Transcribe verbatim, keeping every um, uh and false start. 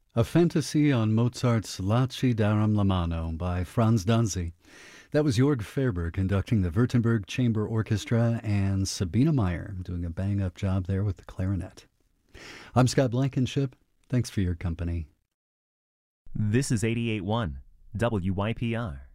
A Fantasy on Mozart's La ci daram la mano by Franz Danzi. That was Jorg Ferber conducting the Württemberg Chamber Orchestra and Sabina Meyer doing a bang-up job there with the clarinet. I'm Scott Blankenship. Thanks for your company. This is eighty-eight point one W Y P R.